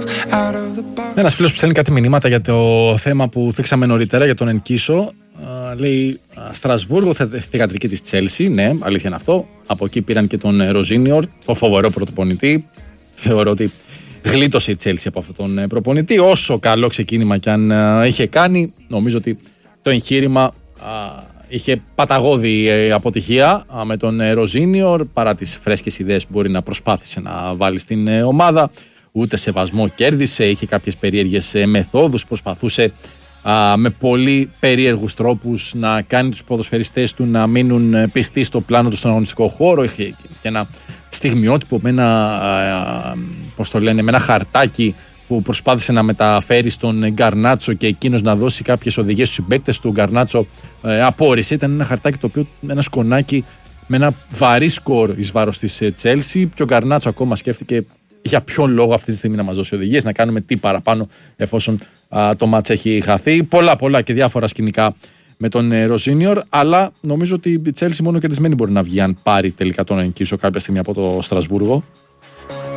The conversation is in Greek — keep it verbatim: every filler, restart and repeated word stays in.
Ένας φίλος που στέλνει κάτι μηνύματα για το θέμα που θίξαμε νωρίτερα για τον Ενκίσο. Uh, λέει Στρασβούργο, θηγατρική της Τσέλσι. Ναι, αλήθεια είναι αυτό. Από εκεί πήραν και τον Ροζίνιορ, το φοβερό πρωτοπονητή. Θεωρώ ότι γλίτωσε η Τσέλσι από αυτόν τον προπονητή. Όσο καλό ξεκίνημα κι αν uh, είχε κάνει, νομίζω ότι το εγχείρημα uh, είχε παταγώδη αποτυχία uh, με τον Ροζίνιορ, παρά τις φρέσκες ιδέες που μπορεί να προσπάθησε να βάλει στην uh, ομάδα. Ούτε σεβασμό κέρδισε, είχε κάποιες περίεργες uh, μεθόδους, προσπαθούσε Uh, με πολύ περίεργους τρόπους να κάνει τους ποδοσφαιριστές του να μείνουν πιστοί στο πλάνο του στον αγωνιστικό χώρο. Είχε και ένα στιγμιότυπο με ένα, uh, πώς το λένε, με ένα χαρτάκι που προσπάθησε να μεταφέρει στον Γκαρνάτσο και εκείνος να δώσει κάποιες οδηγίες στους συμπαίκτες του. Ο Γκαρνάτσο uh, απόρρισε. Ήταν ένα χαρτάκι το οποίο, ένα σκονάκι με ένα βαρύ σκορ εις βάρος της Τσέλσι, και ο Γκαρνάτσο ακόμα σκέφτηκε για ποιον λόγο αυτή τη στιγμή να μας δώσει οδηγίες, να κάνουμε τι παραπάνω εφόσον α, το μάτς έχει χαθεί. Πολλά πολλά και διάφορα σκηνικά με τον ε, Ροζίνιορ, αλλά νομίζω ότι η Τσέλσι μόνο κερδισμένη μπορεί να βγει αν πάρει τελικά τον Ενκίσο κάποια στιγμή από το Στρασβούργο.